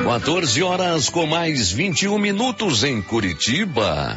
14 horas com mais 21 minutos em Curitiba.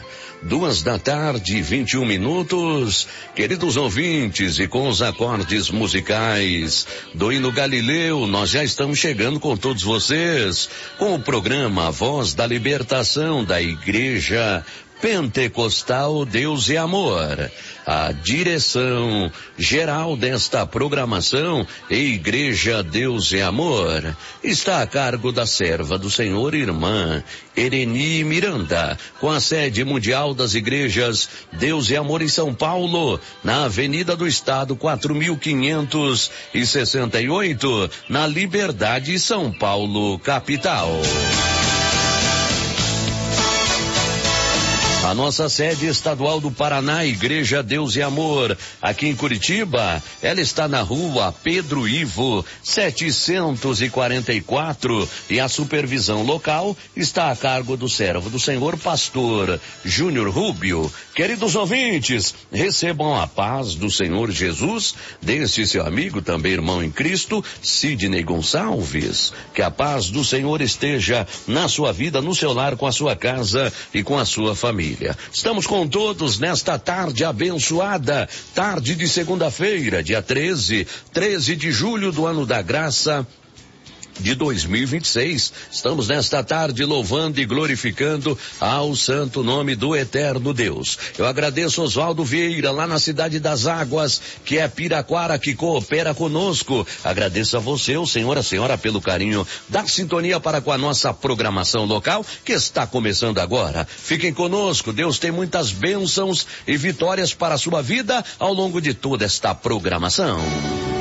14:21. Queridos ouvintes, e com os acordes musicais do hino Galileu, nós já estamos chegando com todos vocês com o programa Voz da Libertação da Igreja Pentecostal Deus e Amor. A direção geral desta programação, Igreja Deus e Amor, está a cargo da serva do Senhor, irmã Ereni Miranda, com a sede mundial das igrejas Deus e Amor em São Paulo, na Avenida do Estado 4568, na Liberdade, São Paulo, capital. A nossa sede estadual do Paraná, Igreja Deus e Amor, aqui em Curitiba, ela está na rua Pedro Ivo, 744, e a supervisão local está a cargo do servo do Senhor, pastor Júnior Rubio. Queridos ouvintes, recebam a paz do Senhor Jesus, deste seu amigo, também irmão em Cristo, Sidney Gonçalves. Que a paz do Senhor esteja na sua vida, no seu lar, com a sua casa e com a sua família. Estamos com todos nesta tarde abençoada, tarde de segunda-feira, dia 13 de julho do ano da graça de 2026. Estamos nesta tarde louvando e glorificando ao santo nome do eterno Deus. Eu agradeço Oswaldo Vieira, lá na Cidade das Águas, que é Piraquara, que coopera conosco. Agradeço a você, o senhor, a senhora, pelo carinho da sintonia para com a nossa programação local, que está começando agora. Fiquem conosco, Deus tem muitas bênçãos e vitórias para a sua vida ao longo de toda esta programação.